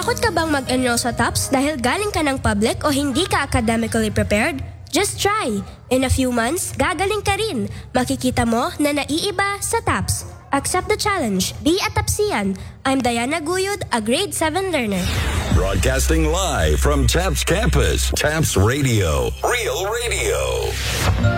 Natatakot ka bang mag-enroll sa TOPS dahil galing ka ng public o hindi ka academically prepared? Just try! In a few months, gagaling ka rin. Makikita mo na naiiba sa TOPS. Accept the challenge. Be a TOPSian. I'm Diana Guyod, a grade 7 learner. Broadcasting live from TAPS campus. TAPS Radio. Real Radio.